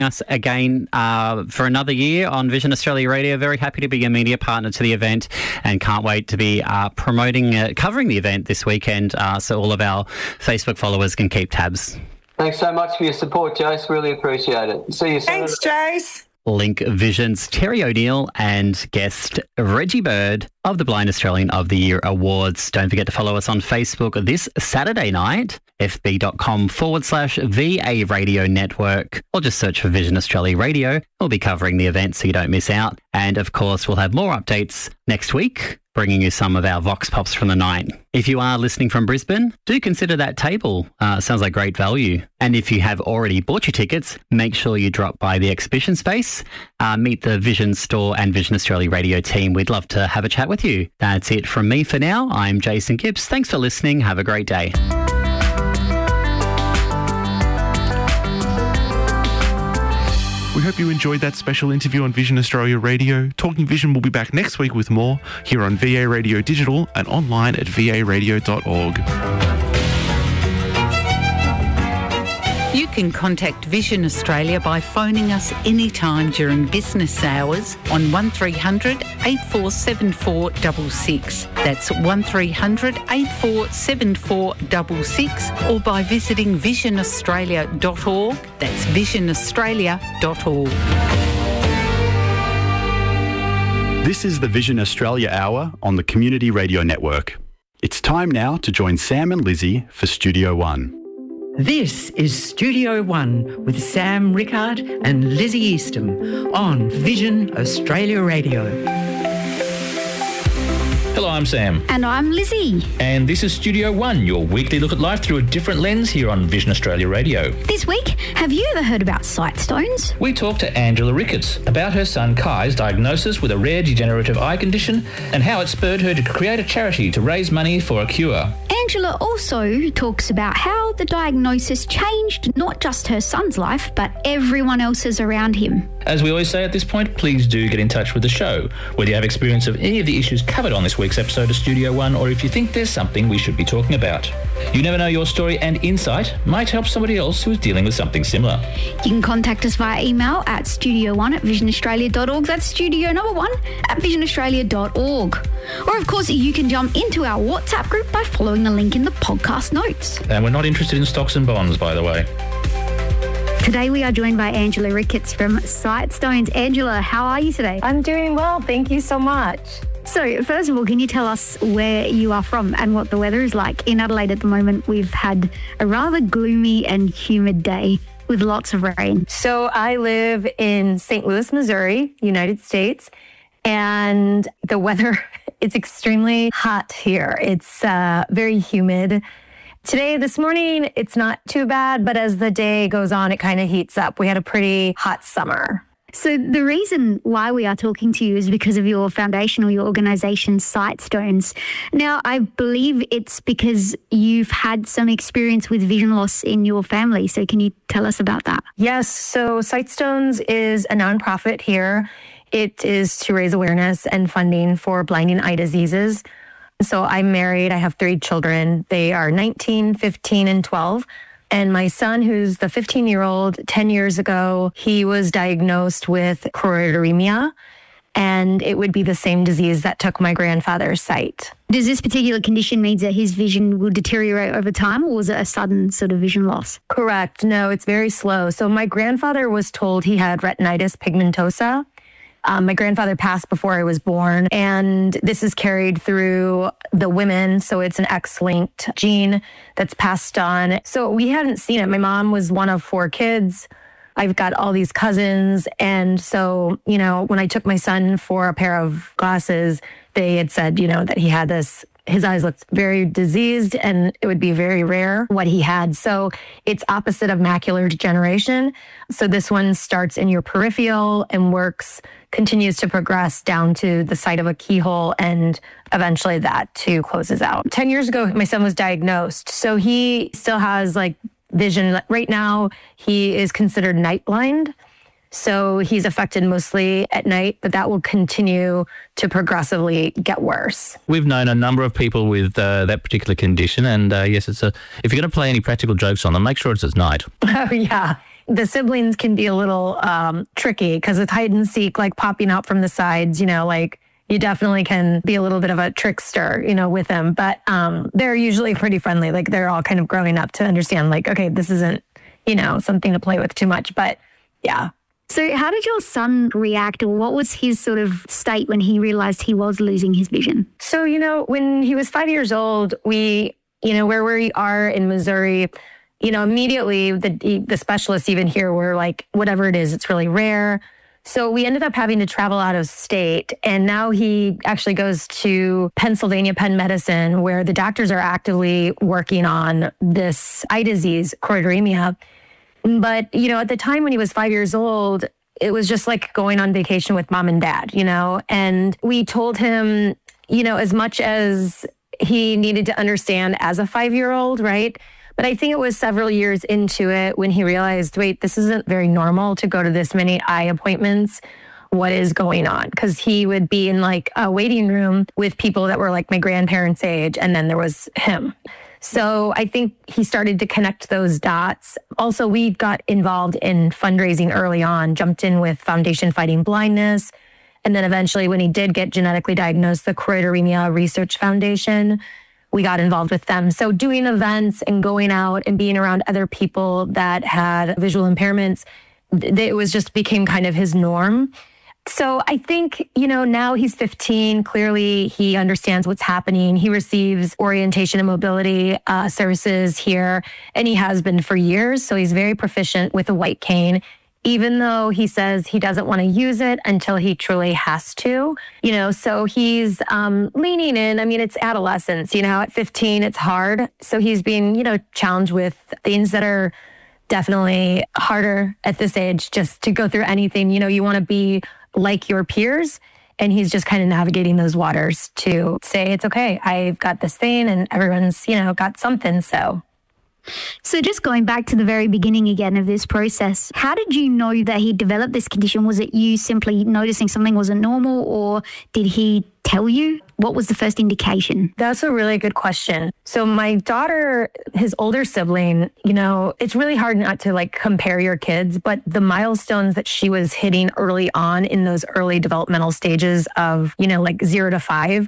us again for another year on Vision Australia Radio. Very happy to be a media partner to the event and can't wait to be covering the event this weekend so all of our Facebook followers can keep tabs. Thanks so much for your support, Jace. Really appreciate it. See you soon. Thanks, Jace. Link Vision's Terry O'Neill and guest Reggie Bird of the Blind Australian of the Year Awards. Don't forget to follow us on Facebook this Saturday night, fb.com/VA Radio Network, or just search for Vision Australia Radio. We'll be covering the event so you don't miss out. And of course, we'll have more updates next week, bringing you some of our Vox Pops from the night. If you are listening from Brisbane, do consider that table. Sounds like great value. And if you have already bought your tickets, make sure you drop by the exhibition space, meet the Vision Store and Vision Australia Radio team. We'd love to have a chat with you. That's it from me for now. I'm Jason Gibbs. Thanks for listening. Have a great day. We hope you enjoyed that special interview on Vision Australia Radio. Talking Vision will be back next week with more here on VA Radio Digital and online at varadio.org. You can contact Vision Australia by phoning us anytime during business hours on 1300 847466. That's 1300 847466, or by visiting visionaustralia.org. That's visionaustralia.org. This is the Vision Australia Hour on the Community Radio Network. It's time now to join Sam and Lizzie for Studio One. This is Studio One with Sam Rickard and Lizzie Eastham on Vision Australia Radio. Hello, I'm Sam. And I'm Lizzie. And this is Studio One, your weekly look at life through a different lens here on Vision Australia Radio. This week, have you ever heard about sight stones? We talked to Angela Ricketts about her son Kai's diagnosis with a rare degenerative eye condition and how it spurred her to create a charity to raise money for a cure. Angela also talks about how the diagnosis changed not just her son's life, but everyone else's around him. As we always say at this point, please do get in touch with the show, whether you have experience of any of the issues covered on this week's episode of Studio One, or if you think there's something we should be talking about. You never know, your story and insight might help somebody else who is dealing with something similar. You can contact us via email at studio1@visionaustralia.org. That's studio number 1 at visionaustralia.org. Or, of course, you can jump into our WhatsApp group by following the link in the podcast notes. And we're not interested in stocks and bonds, by the way. Today we are joined by Angela Ricketts from Sight Stones. Angela, how are you today? I'm doing well. Thank you so much. So, first of all, can you tell us where you are from and what the weather is like? In Adelaide at the moment, we've had a rather gloomy and humid day with lots of rain. So I live in St. Louis, Missouri, United States, and the weather, it's extremely hot here. It's very humid. Today, this morning, it's not too bad, but as the day goes on, it kind of heats up. We had a pretty hot summer. So the reason why we are talking to you is because of your foundation or your organisation, Sight Stones. Now, I believe it's because you've had some experience with vision loss in your family. So can you tell us about that? Yes. So Sight Stones is a nonprofit here. It is to raise awareness and funding for blinding eye diseases. So I'm married. I have 3 children. They are 19, 15, and 12. And my son, who's the 15-year-old, 10 years ago, he was diagnosed with choroideremia, and it would be the same disease that took my grandfather's sight. Does this particular condition mean that his vision will deteriorate over time, or was it a sudden sort of vision loss? Correct. No, it's very slow. So my grandfather was told he had retinitis pigmentosa. My grandfather passed before I was born, and this is carried through the women. So it's an X-linked gene that's passed on. So we hadn't seen it. My mom was one of 4 kids. I've got all these cousins. And so, you know, when I took my son for a pair of glasses, they had said, you know, that he had this, his eyes looked very diseased and it would be very rare what he had. So it's opposite of macular degeneration. So this one starts in your peripheral and continues to progress down to the side of a keyhole, and eventually that too closes out. 10 years ago, my son was diagnosed. So he still has like vision. Right now, he is considered night blind. So he's affected mostly at night, but that will continue to progressively get worse. We've known a number of people with that particular condition, and yes, if you're going to play any practical jokes on them, make sure it's at night. Oh, yeah. the siblings can be a little tricky because with hide and seek, like popping out from the sides, you know, like you definitely can be a little bit of a trickster, you know, with them. But they're usually pretty friendly. Like they're all kind of growing up to understand like, okay, this isn't, you know, something to play with too much. But yeah. So how did your son react, or what was his sort of state when he realized he was losing his vision? So, you know, when he was 5 years old, we, you know, where we are in Missouri, you know, immediately the specialists even here were like, whatever it is, it's really rare. So we ended up having to travel out of state. And now he actually goes to Pennsylvania Penn Medicine, where the doctors are actively working on this eye disease, choroideremia. But, you know, at the time when he was 5 years old, it was just like going on vacation with mom and dad, you know, and we told him, you know, as much as he needed to understand as a 5-year-old, right? But I think it was several years into it when he realized, wait, this isn't very normal to go to this many eye appointments. What is going on? Because he would be in like a waiting room with people that were like my grandparents' age, and then there was him. So I think he started to connect those dots. Also, we got involved in fundraising early on, jumped in with Foundation Fighting Blindness. And then eventually when he did get genetically diagnosed, the Choroideremia Research Foundation, we got involved with them. So doing events and going out and being around other people that had visual impairments, it was just became kind of his norm. So I think, you know, now he's 15. Clearly, he understands what's happening. He receives orientation and mobility services here, and he has been for years. So he's very proficient with a white cane, even though he says he doesn't want to use it until he truly has to, you know, so he's leaning in. I mean, it's adolescence, you know, at 15, it's hard. So he's being, you know, challenged with things that are definitely harder at this age, just to go through anything. You know, you want to be like your peers. And he's just kind of navigating those waters to say, it's okay, I've got this thing and everyone's, you know, got something. So just going back to the very beginning again of this process, how did you know that he developed this condition? Was it you simply noticing something wasn't normal, or did he tell you? What was the first indication? That's a really good question. So my daughter, his older sibling, you know, it's really hard not to like compare your kids, but the milestones that she was hitting early on in those early developmental stages of, you know, like 0 to 5,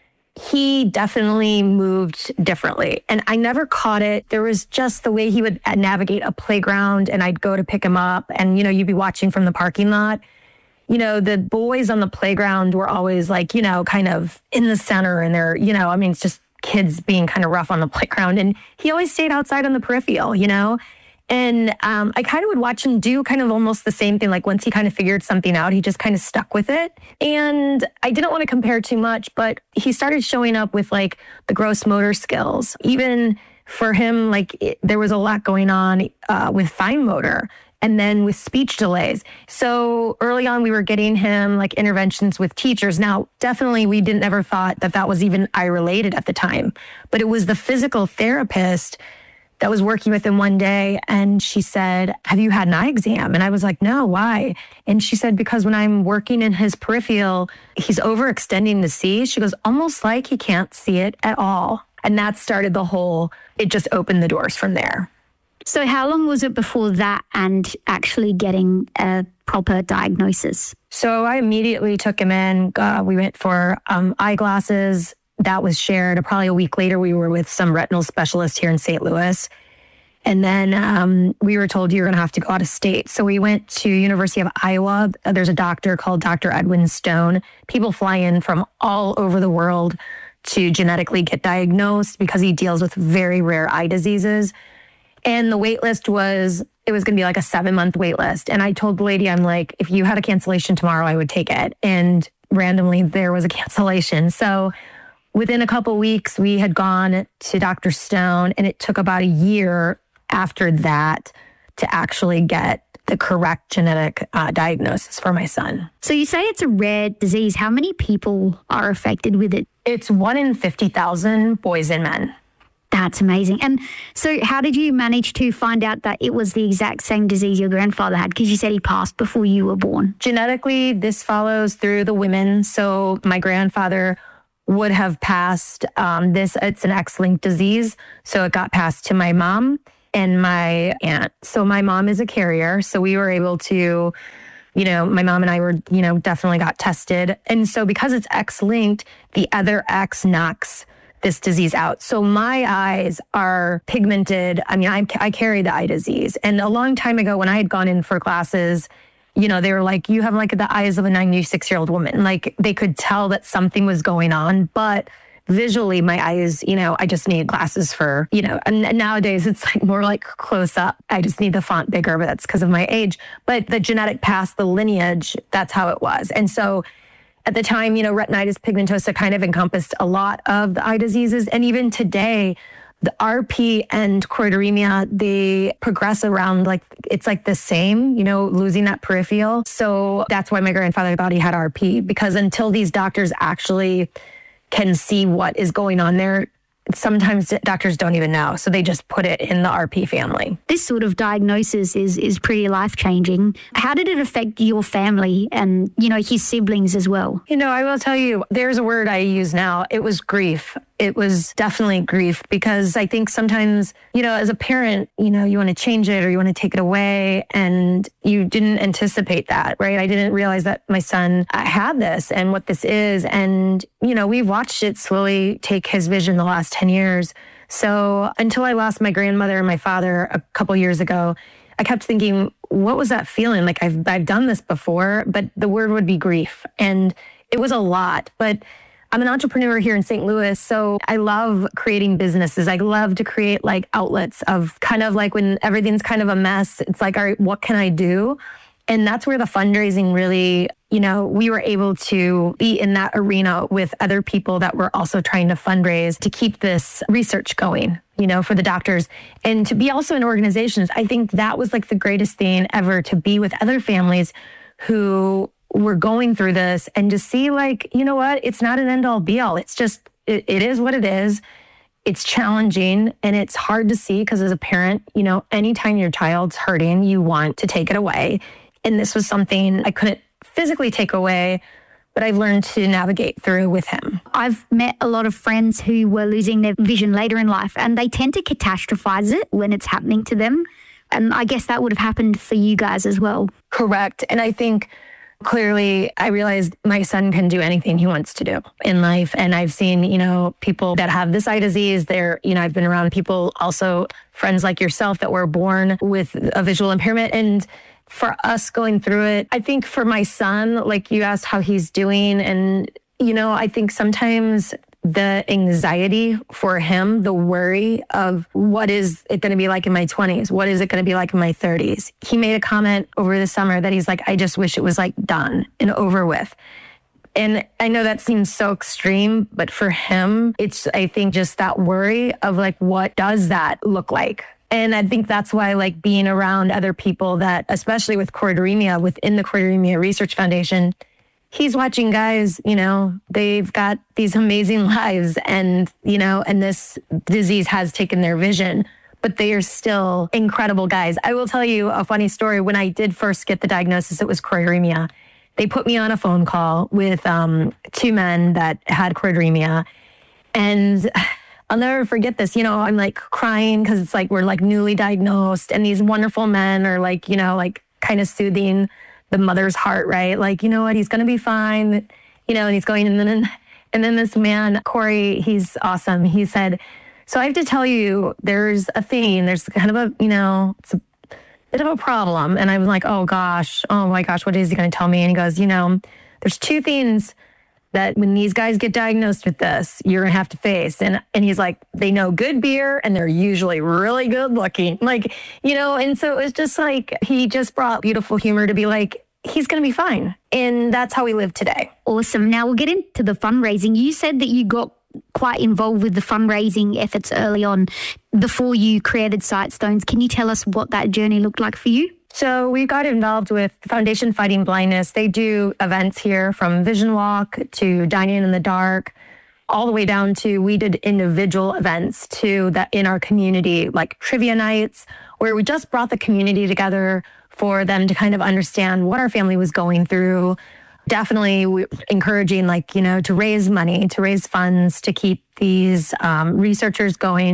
he definitely moved differently. And I never caught it. There was just the way he would navigate a playground, and I'd go to pick him up and, you know, you'd be watching from the parking lot. You know, the boys on the playground were always like, you know, kind of in the center, and they're, you know, I mean, it's just kids being kind of rough on the playground. And he always stayed outside on the peripheral, you know. And I kind of would watch him do kind of almost the same thing. Like once he kind of figured something out, he just kind of stuck with it. And I didn't want to compare too much, but he started showing up with like the gross motor skills. Even for him, like there was a lot going on with fine motor and then with speech delays. So early on, we were getting him like interventions with teachers. Now, definitely we didn't ever thought that that was even eye related at the time, but it was the physical therapist that was working with him one day, and she said, have you had an eye exam? And I was like, no, why? And she said, because when I'm working in his peripheral, he's overextending to see. She goes, almost like he can't see it at all. And that started the whole, it just opened the doors from there. So how long was it before that and actually getting a proper diagnosis? So I immediately took him in. We went for eyeglasses. That was shared. Probably a week later, we were with some retinal specialist here in St. Louis. And then we were told you're going to have to go out of state. So we went to University of Iowa. There's a doctor called Dr. Edwin Stone. People fly in from all over the world to genetically get diagnosed because he deals with very rare eye diseases. And the wait list was, it was going to be like a 7-month wait list. And I told the lady, I'm like, if you had a cancellation tomorrow, I would take it. And randomly there was a cancellation. So within a couple of weeks, we had gone to Dr. Stone, and it took about a year after that to actually get the correct genetic diagnosis for my son. So you say it's a rare disease. How many people are affected with it? It's 1 in 50,000 boys and men. That's amazing. And so how did you manage to find out that it was the exact same disease your grandfather had? Because you said he passed before you were born. Genetically, this follows through the women. So my grandfather would have passed this. It's an X-linked disease. So it got passed to my mom. and my aunt. So my mom is a carrier. So we were able to, my mom and I were, definitely got tested. And so because it's X-linked, the other X knocks this disease out. So my eyes are pigmented. I mean, I carry the eye disease. And a long time ago when I had gone in for classes, they were like, you have like the eyes of a 96-year-old woman. Like they could tell that something was going on, but visually my eyes, I just need glasses for, and nowadays it's like more like close up. I just need the font bigger, but that's because of my age. But the genetic past, the lineage, that's how it was. And so at the time, retinitis pigmentosa kind of encompassed a lot of the eye diseases. And even today, the RP and choroideremia, they progress around it's like the same, losing that peripheral. So that's why my grandfather thought he had RP, because until these doctors actually can see what is going on there, sometimes doctors don't even know. So they just put it in the RP family. This sort of diagnosis is pretty life-changing. How did it affect your family and, his siblings as well? I will tell you, there's a word I use now. It was grief. It was definitely grief, because I think sometimes, as a parent, you want to change it or you want to take it away, and you didn't anticipate that, right? I didn't realize that my son had this and what this is. And, we've watched it slowly take his vision the last 10 years. So until I lost my grandmother and my father a couple years ago, I kept thinking, what was that feeling? Like I've done this before, but the word would be grief. And it was a lot, but I'm an entrepreneur here in St. Louis, so I love creating businesses. I love to create outlets of kind of when everything's kind of a mess. It's like, all right, what can I do? And that's where the fundraising really, we were able to be in that arena with other people that were also trying to fundraise to keep this research going, for the doctors, and to be also in organizations. I think that was the greatest thing ever, to be with other families who were going through this and to see what, it's not an end all be all. It's just, it is what it is. It's challenging and it's hard to see, because as a parent, anytime your child's hurting, you want to take it away. And this was something I couldn't physically take away, but I've learned to navigate through with him. I've met a lot of friends who were losing their vision later in life, and they tend to catastrophize it when it's happening to them. And I guess that would have happened for you guys as well. Correct. And I think clearly I realized my son can do anything he wants to do in life. And I've seen, people that have this eye disease. I've been around people, also friends like yourself, that were born with a visual impairment. And for us going through it, I think for my son, you asked how he's doing. And, I think sometimes the anxiety for him, the worry of what is it going to be like in my 20s? What is it going to be like in my 30s? He made a comment over the summer that he's like, I just wish it was done and over with. And I know that seems so extreme, but for him, it's, I think, just that worry of what does that look like? And I think that's why being around other people that, especially with choroideremia, within the Choroideremia Research Foundation, he's watching guys, they've got these amazing lives and, and this disease has taken their vision, but they are still incredible guys. I will tell you a funny story. When I did first get the diagnosis, it was choroideremia. They put me on a phone call with 2 men that had choroideremia. And I'll never forget this. I'm crying because it's we're newly diagnosed, and these wonderful men are kind of soothing the mother's heart, right? You know what, he's going to be fine, and he's going, and then this man, Corey, he's awesome. He said, so I have to tell you, there's kind of a, it's a bit of a problem. And I was like, oh my gosh, what is he going to tell me? And he goes, there's 2 things that when these guys get diagnosed with this, you're going to have to face. And he's like, they know good beer and they're usually really good looking. And so it was just he just brought beautiful humor to be he's going to be fine. And that's how we live today. Awesome. Now we'll get into the fundraising. You said that you got quite involved with the fundraising efforts early on before you created Sightstones. Can you tell us what that journey looked like for you? So we got involved with Foundation Fighting Blindness. They do events here from Vision Walk to Dining in the Dark, all the way down to we did individual events too that in our community, trivia nights, where we just brought the community together for them to kind of understand what our family was going through. Definitely encouraging, to raise money, to raise funds, to keep these researchers going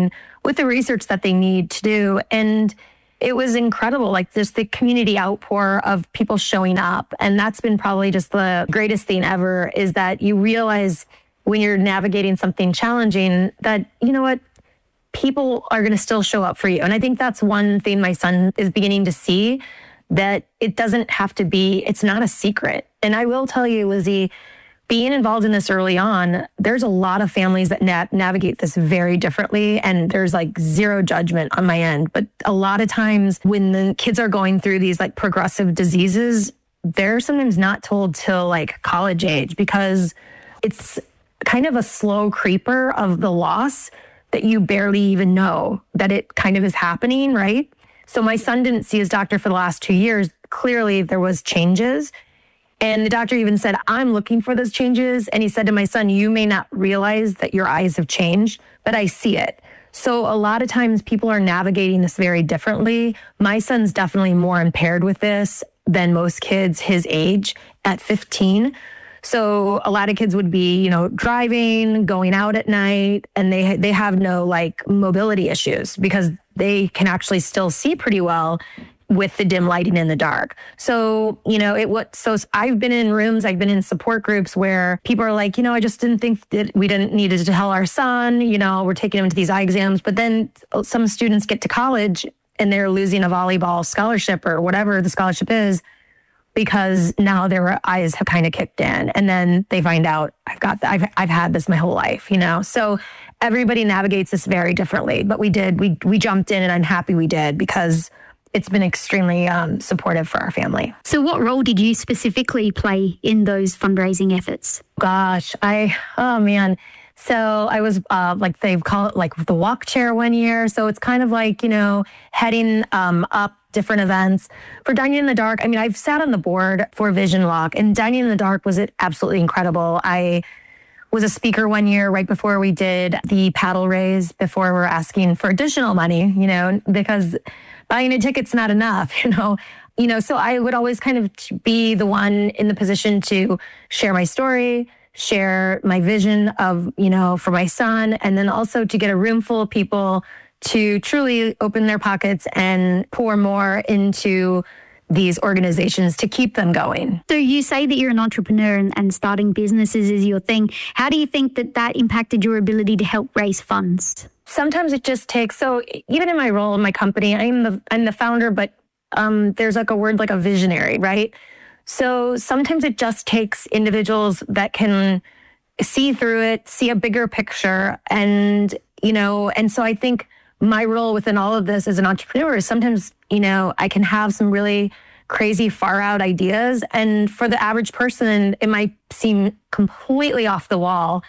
with the research that they need to do. And it was incredible, like just the community outpour of people showing up. And that's been probably just the greatest thing ever, is that you realize when you're navigating something challenging that, you know what, people are going to still show up for you. And I think that's one thing my son is beginning to see, that it doesn't have to be, it's not a secret. And I will tell you, Lizzie, being involved in this early on, there's a lot of families that navigate this very differently, and there's like zero judgment on my end. But a lot of times when the kids are going through these like progressive diseases, they're sometimes not told till like college age, because it's kind of a slow creeper of the loss that you barely even know that it kind of is happening, right? So my son didn't see his doctor for the last 2 years. Clearly there was changes. And the doctor even said, I'm looking for those changes. And he said to my son, you may not realize that your eyes have changed, but I see it. So a lot of times people are navigating this very differently. My son's definitely more impaired with this than most kids his age at 15. So a lot of kids would be, you know, driving, going out at night, and they have no like mobility issues because they can actually still see pretty well with the dim lighting in the dark. So, you know, so I've been in rooms, I've been in support groups where people are like, you know, I just didn't think that we didn't need to tell our son, you know, we're taking him to these eye exams. But then some students get to college and they're losing a volleyball scholarship or whatever the scholarship is, because now their eyes have kind of kicked in, and then they find out I've had this my whole life, you know? So everybody navigates this very differently, but we jumped in, and I'm happy we did, because it's been extremely supportive for our family. So what role did you specifically play in those fundraising efforts? Gosh, oh man. So I was like, they call it like the walk chair one year. So it's kind of like, you know, heading up different events. For Dining in the Dark, I mean, I've sat on the board for Vision Walk, and Dining in the Dark was absolutely incredible. I was a speaker one year right before we did the paddle raise, before we're asking for additional money, you know, because buying a ticket's not enough, you know, so I would always kind of be the one in the position to share my story, share my vision of, you know, for my son, and then also to get a room full of people to truly open their pockets and pour more into these organizations to keep them going. So you say that you're an entrepreneur and starting businesses is your thing. How do you think that impacted your ability to help raise funds? Sometimes it just takes, so even in my role in my company, I'm the founder, but there's like a word like a visionary, right? So sometimes it just takes individuals that can see through it, see a bigger picture. And, you know, and so I think my role within all of this as an entrepreneur is sometimes, you know, I can have some really crazy far out ideas. And for the average person, it might seem completely off the wall.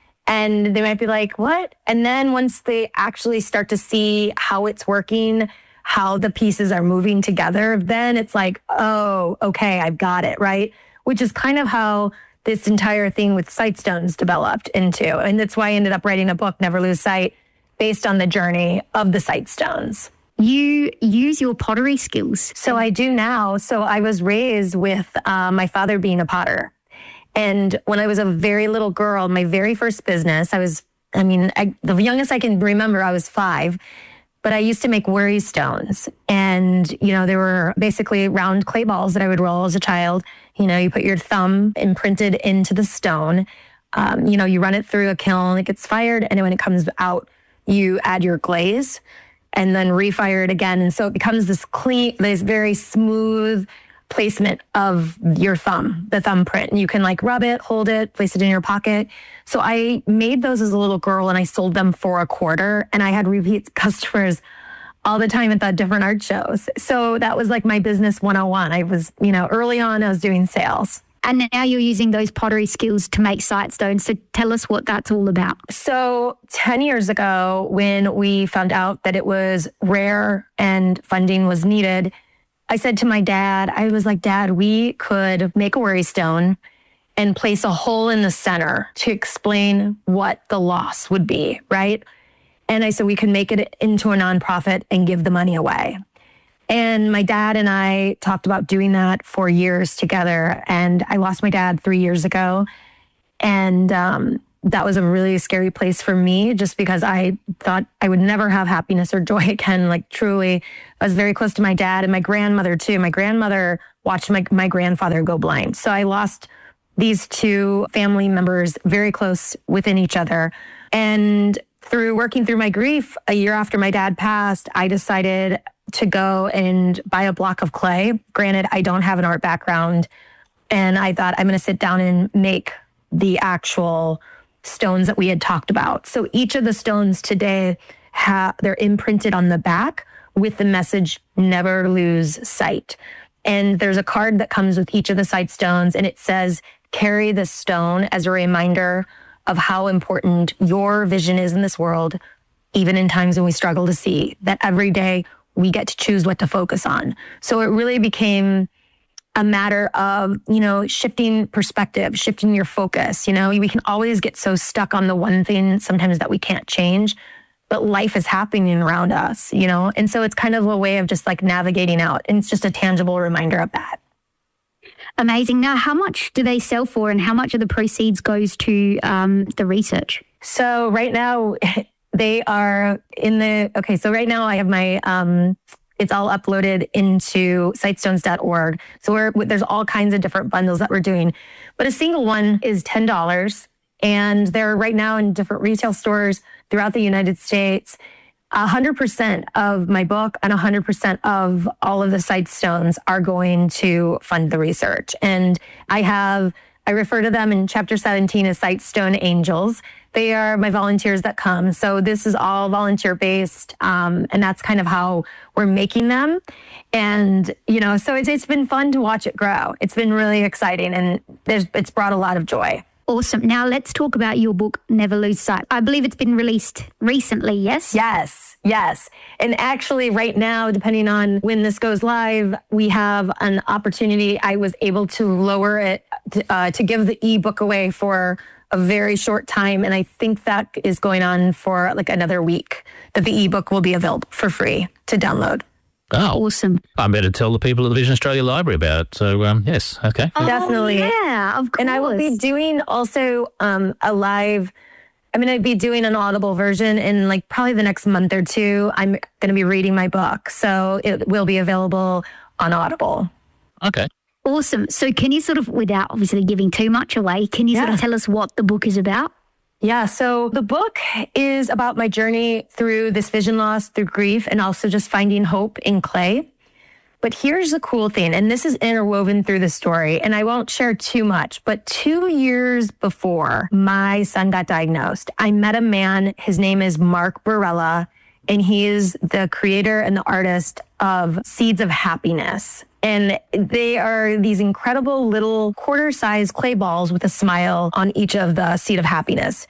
And they might be like, what? And then once they actually start to see how it's working, how the pieces are moving together, then it's like, oh, okay, I've got it, right? Which is kind of how this entire thing with Sightstones developed into. And that's why I ended up writing a book, Never Lose Sight, based on the journey of the Sightstones. You use your pottery skills. So I do now. So I was raised with my father being a potter. And when I was a very little girl, my very first business, the youngest I can remember, I was 5, but I used to make worry stones. And, you know, they were basically round clay balls that I would roll as a child. You know, you put your thumb imprinted into the stone. You know, you run it through a kiln, it gets fired. And when it comes out, you add your glaze and then refire it again. And so it becomes this very smooth placement of your thumb, the thumbprint. And you can like rub it, hold it, place it in your pocket. So I made those as a little girl and I sold them for $0.25. And I had repeat customers all the time at the different art shows. So that was like my business 101. I was, you know, early on I was doing sales. And now you're using those pottery skills to make Sightstones. So tell us what that's all about. So 10 years ago, when we found out that it was rare and funding was needed, I said to my dad, I was like, Dad, we could make a worry stone and place a hole in the center to explain what the loss would be, right? And I said, we can make it into a nonprofit and give the money away. And my dad and I talked about doing that for years together. And I lost my dad 3 years ago. And that was a really scary place for me, just because I thought I would never have happiness or joy again. Like, truly, I was very close to my dad and my grandmother too. My grandmother watched my grandfather go blind. So I lost these two family members very close within each other. And through working through my grief, a year after my dad passed, I decided to go and buy a block of clay. Granted, I don't have an art background. And I thought, I'm going to sit down and make the actual stones that we had talked about. So each of the stones today, they're imprinted on the back with the message, never lose sight. And there's a card that comes with each of the sight stones, and it says, carry this stone as a reminder of how important your vision is in this world, even in times when we struggle to see, that every day we get to choose what to focus on. So it really became a matter of, shifting perspective, shifting your focus. We can always get so stuck on the one thing sometimes that we can't change, but life is happening around us, And so it's kind of a way of just like navigating out. And it's just a tangible reminder of that. Amazing. Now, how much do they sell for, and how much of the proceeds goes to the research? So right now they are so right now I have my, it's all uploaded into sightstones.org. So there's all kinds of different bundles that we're doing, but a single one is $10. And they're right now in different retail stores throughout the United States. 100% of my book and 100% of all of the sight stones are going to fund the research. And I refer to them in chapter 17 as Sightstone Angels. They are my volunteers that come. So this is all volunteer based. And that's kind of how we're making them. And, so it's been fun to watch it grow. It's been really exciting, and it's brought a lot of joy. Awesome. Now let's talk about your book, Never Lose Sight. I believe it's been released recently, yes? Yes. And actually right now, depending on when this goes live, we have an opportunity. I was able to lower it to give the ebook away for a very short time. And I think that is going on for like another week, that the ebook will be available for free to download. Oh, awesome. I better tell the people at the Vision Australia Library about it. So, yes, okay. Definitely. Yeah, of course. And I will be doing also a live, I'm going to be doing an Audible version in like probably the next month or two. I'm going to be reading my book. So it will be available on Audible. Okay. Awesome. So can you sort of, without obviously giving too much away, can you sort of tell us what the book is about? Yeah, so the book is about my journey through this vision loss, through grief, and also just finding hope in clay. But here's the cool thing, and this is interwoven through the story, and I won't share too much, but 2 years before my son got diagnosed, I met a man. His name is Mark Barella, and he is the creator and the artist of Seeds of Happiness. And they are these incredible little quarter-sized clay balls with a smile on each of the Seed of Happiness.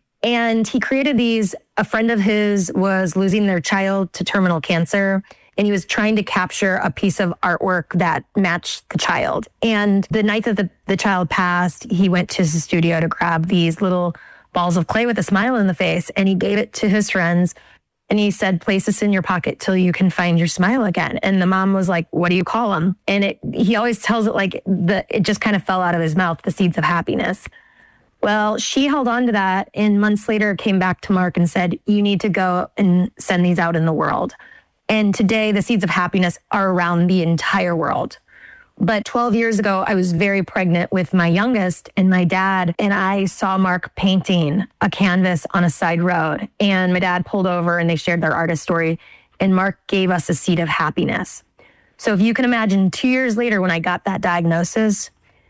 And he created these. A friend of his was losing their child to terminal cancer, and he was trying to capture a piece of artwork that matched the child. And the night that the child passed, he went to his studio to grab these little balls of clay with a smile in the face, and he gave it to his friends. And he said, place this in your pocket till you can find your smile again. And the mom was like, what do you call them? And he always tells it like it just kind of fell out of his mouth, the Seeds of Happiness. Well, she held on to that, and months later came back to Mark and said, you need to go and send these out in the world. And today the Seeds of Happiness are around the entire world. But 12 years ago, I was very pregnant with my youngest and my dad, and I saw Mark painting a canvas on a side road. And my dad pulled over and they shared their artist story, and Mark gave us a Seed of Happiness. So if you can imagine, 2 years later when I got that diagnosis,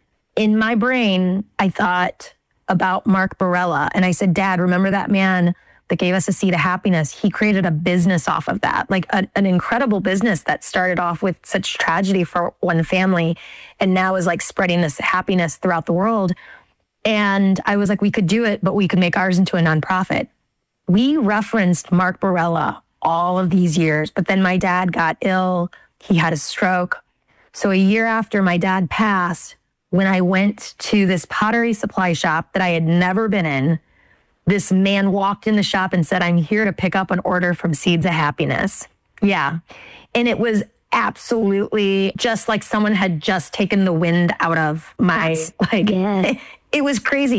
in my brain, I thought about Mark Barella. And I said, Dad, remember that man that gave us a Seed of Happiness? He created a business off of that, like an incredible business that started off with such tragedy for one family and now is like spreading this happiness throughout the world. And I was like, we could do it, but we could make ours into a nonprofit. We referenced Mark Barella all of these years, but then my dad got ill. He had a stroke. So a year after my dad passed, when I went to this pottery supply shop that I had never been in, this man walked in the shop and said, I'm here to pick up an order from Seeds of Happiness. Yeah. And it was absolutely just like someone had just taken the wind out of my, it was crazy.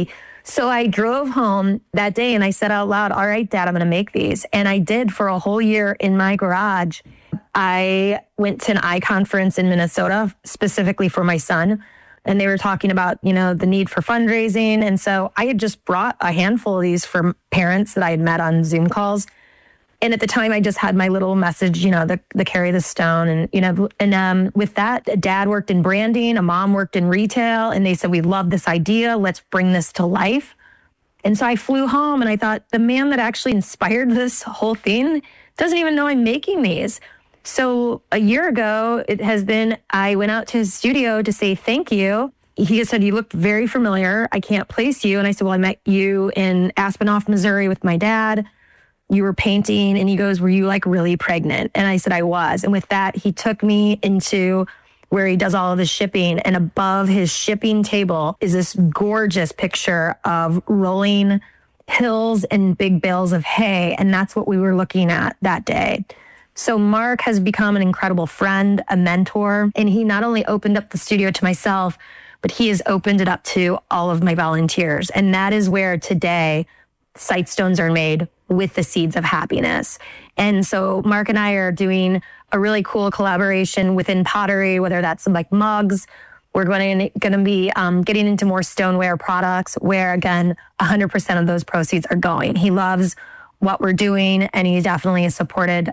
So I drove home that day and I said out loud, all right, Dad, I'm going to make these. And I did for a whole year in my garage. I went to an eye conference in Minnesota specifically for my son. And they were talking about, the need for fundraising. And so I had just brought a handful of these for parents that I had met on Zoom calls. And at the time, I just had my little message, the carry the stone. And, with that, a dad worked in branding, a mom worked in retail. And they said, we love this idea. Let's bring this to life. And so I flew home and I thought, the man that actually inspired this whole thing doesn't even know I'm making these. So a year ago, I went out to his studio to say thank you. He said, you looked very familiar. I can't place you. And I said, well, I met you in Aspenoff, Missouri with my dad. You were painting. And he goes, were you like really pregnant? And I said, I was. And with that, he took me into where he does all of his shipping. And above his shipping table is this gorgeous picture of rolling hills and big bales of hay. And that's what we were looking at that day. So Mark has become an incredible friend, a mentor, and he not only opened up the studio to myself, but he has opened it up to all of my volunteers. And that is where today Sightstones are made with the seeds of happiness. And so Mark and I are doing a really cool collaboration within pottery, whether that's some like mugs. We're going to be getting into more stoneware products where, again, 100% of those proceeds are going. He loves what we're doing, and he definitely is supportive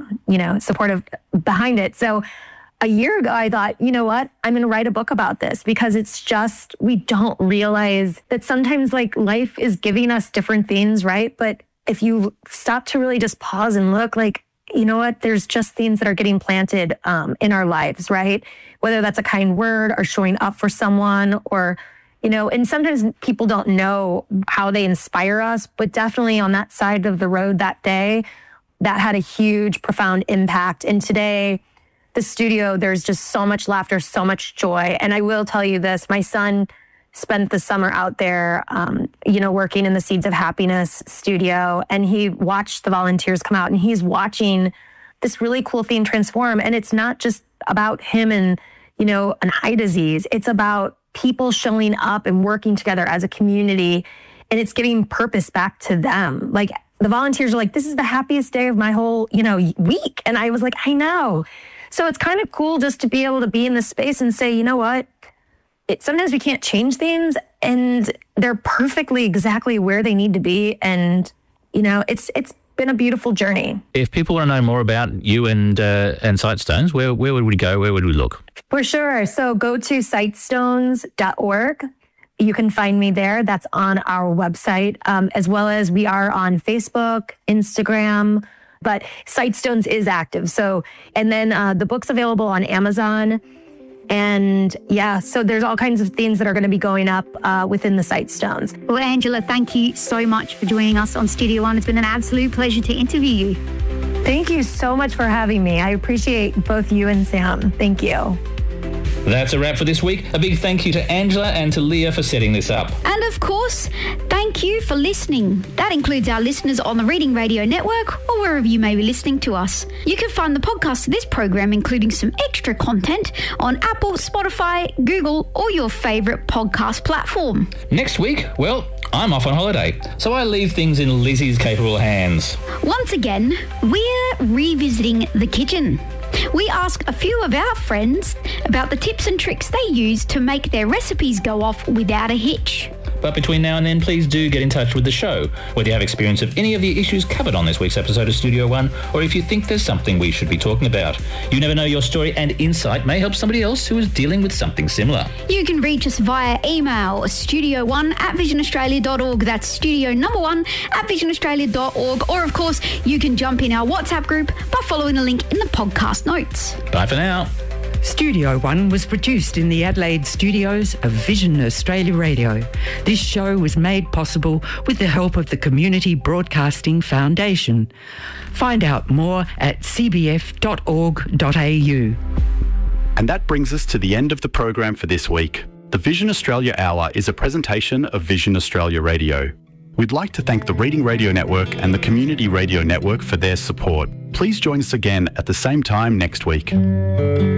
behind it. So a year ago, I thought, you know what? I'm going to write a book about this because it's just, we don't realize that sometimes like life is giving us different things, right? But if you stop to really just pause and look, like, you know what? There's just things that are getting planted in our lives, right? Whether that's a kind word or showing up for someone or, and sometimes people don't know how they inspire us, but definitely on that side of the road that day, that had a huge, profound impact. And today, the studio, there's just so much laughter, so much joy. And I will tell you this, my son spent the summer out there, working in the Seeds of Happiness studio, and he watched the volunteers come out, and he's watching this really cool thing transform. And it's not just about him and, an eye disease. It's about people showing up and working together as a community, and it's giving purpose back to them. Like the volunteers are like, this is the happiest day of my whole, week. And I was like, I know. So it's kind of cool just to be able to be in this space and say, you know what? Sometimes we can't change things and they're perfectly exactly where they need to be. And, it's been a beautiful journey. If people want to know more about you and Sightstones, where would we go? Where would we look? For sure. So go to sightstones.org. You can find me there. That's on our website, as well as we are on Facebook, Instagram, but Sightstones is active. So, and then the book's available on Amazon. And yeah, so there's all kinds of things that are going to be going up within the Sightstones. Well, Angela, thank you so much for joining us on Studio One. It's been an absolute pleasure to interview you. Thank you so much for having me. I appreciate both you and Sam. Thank you. That's a wrap for this week. A big thank you to Angela and to Leah for setting this up. And of course, thank you for listening. That includes our listeners on the Reading Radio Network or wherever you may be listening to us. You can find the podcast of this program, including some extra content, on Apple, Spotify, Google, or your favourite podcast platform. Next week, well, I'm off on holiday, so I leave things in Lizzie's capable hands. Once again, we're revisiting the kitchen. We ask a few of our friends about the tips and tricks they use to make their recipes go off without a hitch. But between now and then, please do get in touch with the show, whether you have experience of any of the issues covered on this week's episode of Studio One, or if you think there's something we should be talking about. You never know, your story and insight may help somebody else who is dealing with something similar. You can reach us via email, studio1@visionaustralia.org. That's studio number 1@visionaustralia.org. Or, of course, you can jump in our WhatsApp group by following the link in the podcast notes. Bye for now. Studio One was produced in the Adelaide studios of Vision Australia Radio. This show was made possible with the help of the Community Broadcasting Foundation. Find out more at cbf.org.au. And that brings us to the end of the program for this week. The Vision Australia Hour is a presentation of Vision Australia Radio. We'd like to thank the Reading Radio Network and the Community Radio Network for their support. Please join us again at the same time next week.